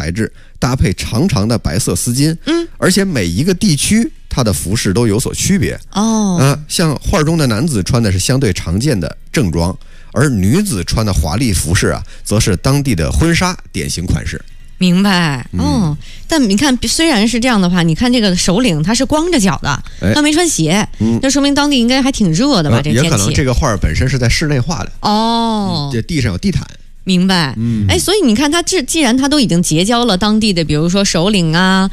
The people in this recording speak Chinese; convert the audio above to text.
材质，搭配长长的白色丝巾。而且每一个地区它的服饰都有所区别。像画中的男子穿的是相对常见的正装，而女子穿的华丽服饰则是当地的婚纱典型款式。 明白。但你看，虽然是这样的话，你看这个首领他是光着脚的，他没穿鞋，那说明当地应该还挺热的吧？这天气也可能这个画本身是在室内画的。这地上有地毯。 明白。所以你看他既然他都已经结交了当地的，比如说首领啊，